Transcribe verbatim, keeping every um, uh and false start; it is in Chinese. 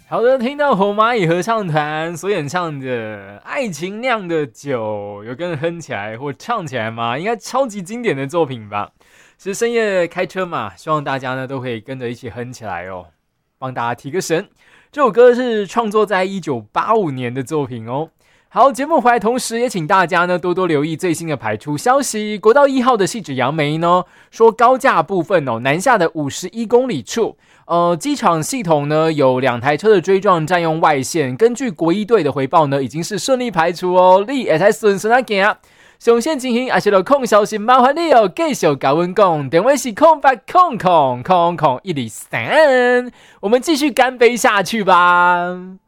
好的，听到红蚂蚁合唱团所演唱的《爱情酿的酒》，有跟人哼起来或唱起来吗？应该超级经典的作品吧。其实深夜开车嘛，希望大家呢都可以跟着一起哼起来哦，帮大家提个神。这首歌是创作在一九八五年的作品哦。好，节目回来同时也请大家呢多多留意最新的排出消息。国道一号的汐止杨梅呢说高架部分哦，南下的五十一公里处，呃，机场系统呢有两台车的追撞占用外线，根据国一队的回报呢，已经是顺利排除哦，你会使顺顺啊行。上线情形也是有空消息，麻烦你哦，继续跟我们讲，电话是空八空空空空一零三，我们继续干杯下去吧。